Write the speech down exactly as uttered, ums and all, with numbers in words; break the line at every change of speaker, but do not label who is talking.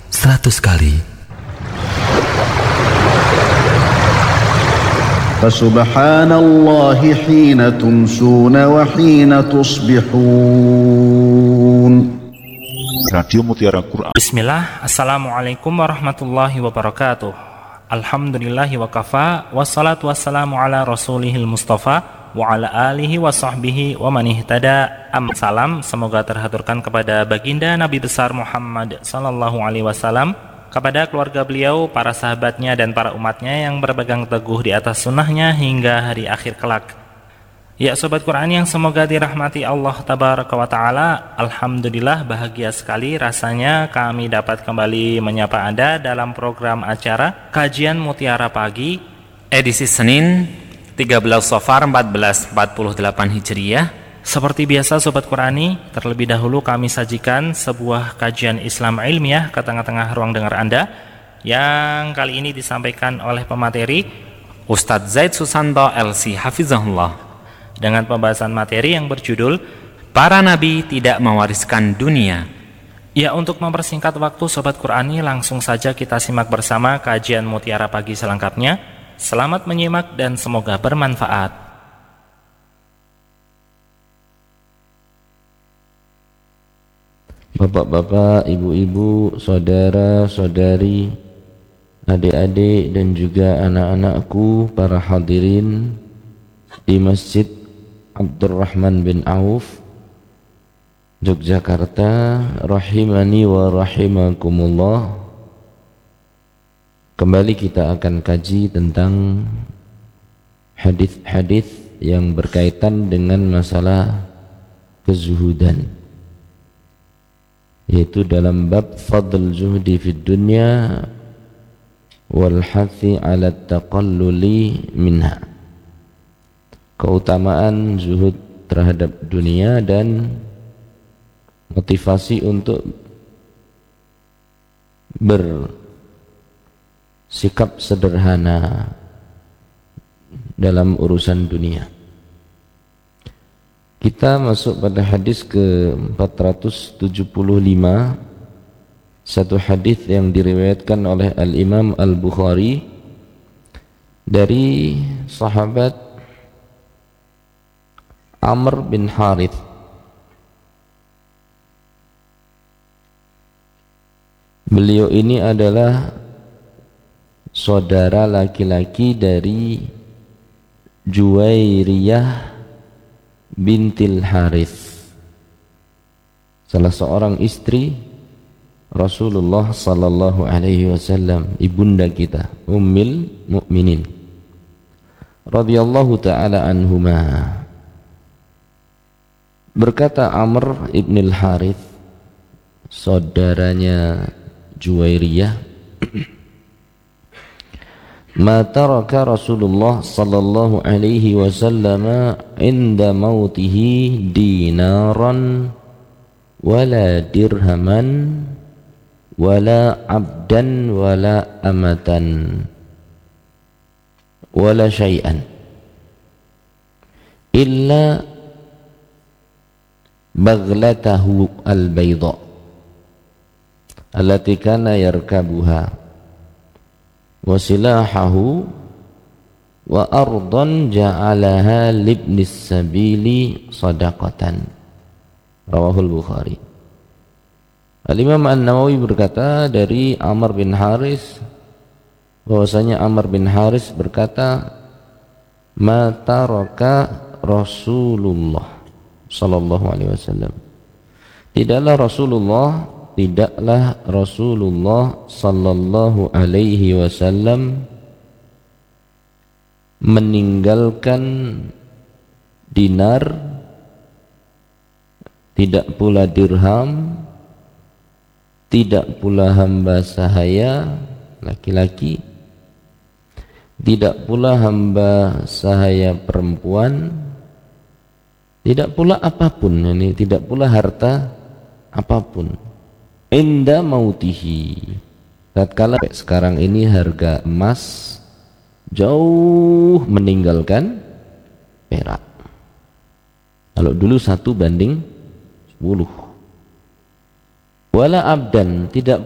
seratus kali.
Fasubhanallahi hina tumsuna wa hina tusbihun.
Radio Mutiara Quran.
Bismillah, Assalamualaikum warahmatullahi wabarakatuh. Alhamdulillahi wa kafa, wassalatu wassalamu ala rasulihil mustafa wa ala alihi wa sahbihi wa man ihtada. Am salam semoga terhaturkan kepada baginda Nabi besar Muhammad sallallahu alaihi wasallam, kepada keluarga beliau, para sahabatnya dan para umatnya yang berpegang teguh di atas sunnahnya hingga hari akhir kelak. Ya Sobat Quran yang semoga dirahmati Allah Tabaraka wa Ta'ala, alhamdulillah bahagia sekali rasanya kami dapat kembali menyapa Anda dalam program acara Kajian Mutiara Pagi
edisi Senin tiga belas Safar seribu empat ratus empat puluh delapan Hijriah.
Seperti biasa Sobat Qurani, terlebih dahulu kami sajikan sebuah kajian Islam ilmiah ke tengah-tengah ruang dengar Anda, yang kali ini disampaikan oleh pemateri
Ustadz Zaid Susanto L C Hafizahullah,
dengan pembahasan materi yang berjudul
Para Nabi Tidak Mewariskan Dunia.
Ya, untuk mempersingkat waktu Sobat Qurani, langsung saja kita simak bersama kajian Mutiara Pagi selengkapnya. Selamat menyimak dan semoga bermanfaat.
Bapak-bapak, ibu-ibu, saudara-saudari, adik-adik dan juga anak-anakku, para hadirin di Masjid Abdurrahman bin Auf, Yogyakarta, rahimani wa rahimakumullah. Kembali kita akan kaji tentang hadis-hadis yang berkaitan dengan masalah kezuhudan, yaitu dalam bab fadl zuhdi fid dunya wal hathi ala taqalluli minha, keutamaan zuhud terhadap dunia dan motivasi untuk bersikap sederhana dalam urusan dunia. Kita masuk pada hadis ke empat ratus tujuh puluh lima, satu hadis yang diriwayatkan oleh Al-Imam Al-Bukhari dari sahabat Amr bin Harith. Beliau ini adalah saudara laki-laki dari Juwairiyah bintil Harith, salah seorang istri Rasulullah sallallahu alaihi wasallam, ibunda kita, ummul mukminin radhiyallahu taala anhuma. Berkata Amr ibn al-Harith, saudaranya Juwairiyah, ma taraka Rasulullah sallallahu alaihi wasallam inda mautihi dinaran wala dirhaman wala abdan wala amatan wala syai'an illa baghlatahu al-bayda allati kana yarkabuha wa silahahu wa ardan ja'alaha libnis sabili sadaqatan. Rawahul Bukhari. Al-Imam An-Nawawi berkata dari Amr bin Haris, bahwasanya Amr bin Haris berkata, ma taraka Rasulullah sallallahu alaihi wasallam, tidaklah Rasulullah tidaklah Rasulullah sallallahu alaihi wasallam meninggalkan dinar, tidak pula dirham, tidak pula hamba sahaya laki-laki, tidak pula hamba sahaya perempuan, tidak pula apapun, ini tidak pula harta apapun. Inda mautihi, tatkala sekarang ini harga emas jauh meninggalkan perak. Kalau dulu satu banding sepuluh. Wala abdan, tidak